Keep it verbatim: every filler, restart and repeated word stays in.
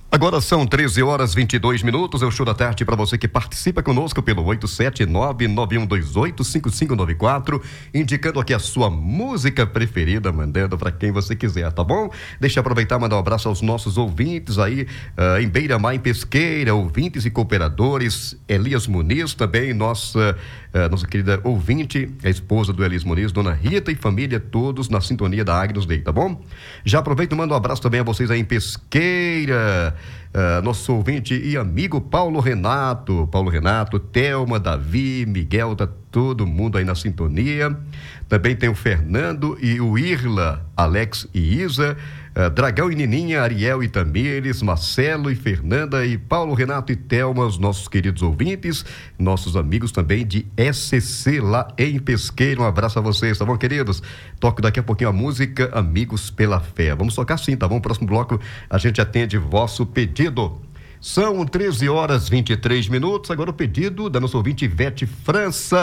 Agora são treze horas e vinte e dois minutos, é o Show da Tarde para você que participa conosco pelo oito sete nove, nove um dois oito, cinco cinco nove quatro, indicando aqui a sua música preferida, mandando para quem você quiser, tá bom? Deixa eu aproveitar e mandar um abraço aos nossos ouvintes aí, uh, em Beira-Mar, em Pesqueira, ouvintes e cooperadores, Elias Muniz também, nossa, uh, nossa querida ouvinte, a esposa do Elias Muniz, Dona Rita e família, todos na sintonia da Agnus Dei, tá bom? Já aproveito e mando um abraço também a vocês aí em Pesqueira, Uh, nosso ouvinte e amigo Paulo Renato, Paulo Renato, Thelma, Davi, Miguel, tá todo mundo aí na sintonia. Também tem o Fernando e o Irla, Alex e Isa, uh, Dragão e Nininha, Ariel e Tamires, Marcelo e Fernanda e Paulo Renato e Thelma, os nossos queridos ouvintes, nossos amigos também de S C lá em Pesqueira. Um abraço a vocês, tá bom, queridos? Toco daqui a pouquinho a música Amigos pela Fé. Vamos tocar sim, tá bom? Próximo bloco a gente atende vosso pedido. São treze horas e vinte e três minutos. Agora o pedido da nossa ouvinte Ivete França.